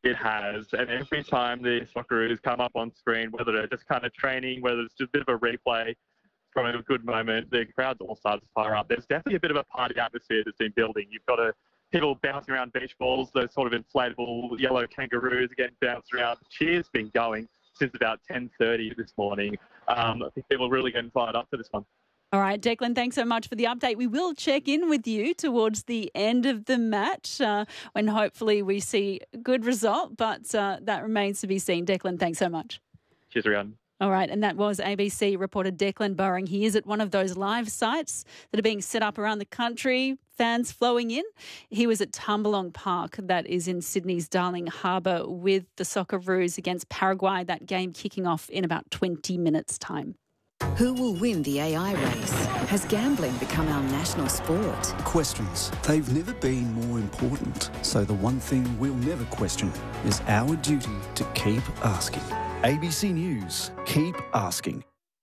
it has. And every time the Socceroos come up on screen, whether they're just kind of training, whether it's just a bit of a replay from a good moment, the crowds all start to fire up. There's definitely a bit of a party atmosphere that's been building. You've got people bouncing around beach balls, those sort of inflatable yellow kangaroos getting bounced around. Cheers been going since about 10:30 this morning. I think people are really getting fired up for this one. All right, Declan, thanks so much for the update. We will check in with you towards the end of the match when hopefully we see a good result, but that remains to be seen. Declan, thanks so much. Cheers, Rhiannon. All right, and that was ABC reporter Declan Burring. He is at one of those live sites that are being set up around the country, fans flowing in. He was at Tumbalong Park, that is in Sydney's Darling Harbour, with the Socceroos against Paraguay, that game kicking off in about 20 minutes' time. Who will win the AI race? Has gambling become our national sport? Questions. They've never been more important. So the one thing we'll never question is our duty to keep asking. ABC News. Keep asking.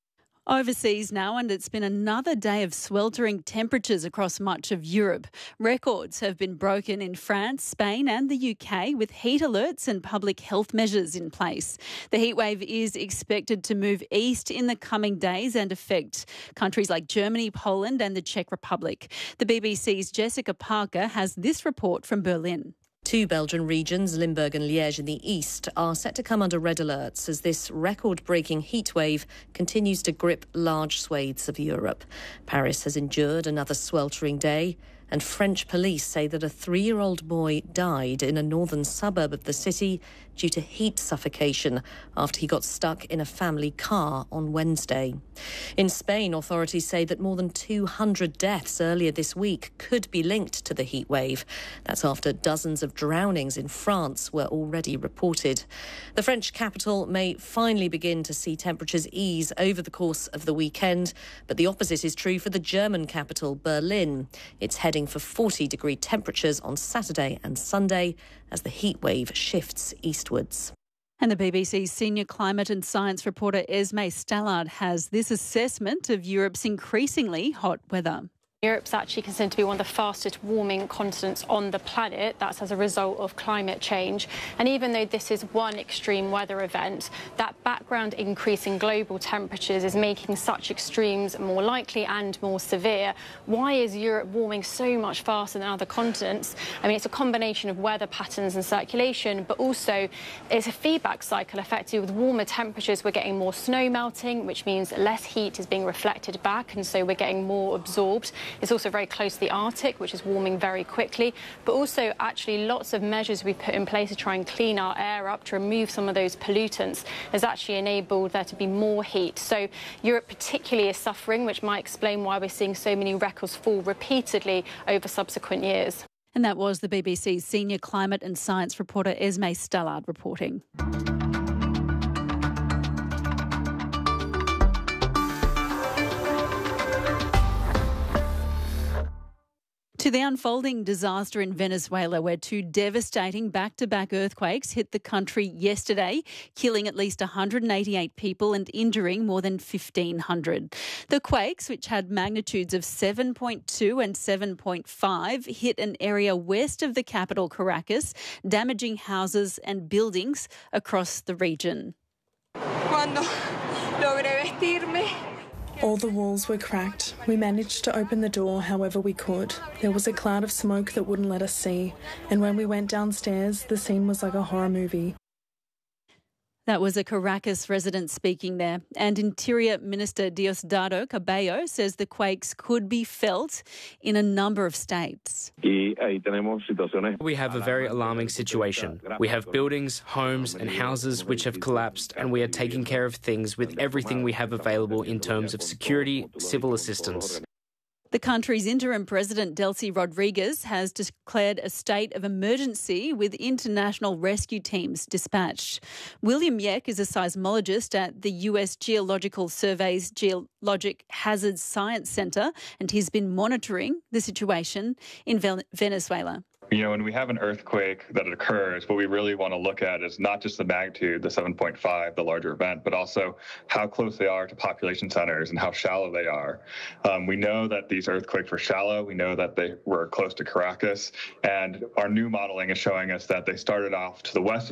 Overseas now, and it's been another day of sweltering temperatures across much of Europe. Records have been broken in France, Spain and the UK, with heat alerts and public health measures in place. The heatwave is expected to move east in the coming days and affect countries like Germany, Poland and the Czech Republic. The BBC's Jessica Parker has this report from Berlin. Two Belgian regions, Limburg and Liège in the east, are set to come under red alerts as this record-breaking heatwave continues to grip large swathes of Europe. Paris has endured another sweltering day, and French police say that a 3-year-old boy died in a northern suburb of the city due to heat suffocation after he got stuck in a family car on Wednesday. In Spain, authorities say that more than 200 deaths earlier this week could be linked to the heat wave. That's after dozens of drownings in France were already reported. The French capital may finally begin to see temperatures ease over the course of the weekend, but the opposite is true for the German capital, Berlin. It's heading for 40-degree temperatures on Saturday and Sunday as the heat wave shifts eastwards. And the BBC's senior climate and science reporter Esme Stallard has this assessment of Europe's increasingly hot weather. Europe's actually considered to be one of the fastest warming continents on the planet. That's as a result of climate change. And even though this is one extreme weather event, that background increase in global temperatures is making such extremes more likely and more severe. Why is Europe warming so much faster than other continents? I mean, it's a combination of weather patterns and circulation, but also it's a feedback cycle. Effectively, with warmer temperatures, we're getting more snow melting, which means less heat is being reflected back, and so we're getting more absorbed. It's also very close to the Arctic, which is warming very quickly, but also actually lots of measures we put in place to try and clean our air up, to remove some of those pollutants, has actually enabled there to be more heat. So Europe particularly is suffering, which might explain why we're seeing so many records fall repeatedly over subsequent years. And that was the BBC's senior climate and science reporter Esme Stallard reporting. To the unfolding disaster in Venezuela, where two devastating back-to-back earthquakes hit the country yesterday, killing at least 188 people and injuring more than 1,500. The quakes, which had magnitudes of 7.2 and 7.5, hit an area west of the capital, Caracas, damaging houses and buildings across the region. Cuando logré vestirme. All the walls were cracked. We managed to open the door however we could. There was a cloud of smoke that wouldn't let us see, and when we went downstairs, the scene was like a horror movie. That was a Caracas resident speaking there. And Interior Minister Diosdado Cabello says the quakes could be felt in a number of states. We have a very alarming situation. We have buildings, homes and houses which have collapsed, and we are taking care of things with everything we have available in terms of security, civil assistance. The country's interim president, Delcy Rodriguez, has declared a state of emergency with international rescue teams dispatched. William Yeck is a seismologist at the US Geological Survey's Geologic Hazards Science Center, and he's been monitoring the situation in Venezuela. You know, when we have an earthquake that occurs, what we really want to look at is not just the magnitude, the 7.5, the larger event, but also how close they are to population centers and how shallow they are. We know that these earthquakes were shallow. We know that they were close to Caracas. And our new modeling is showing us that they started off to the west of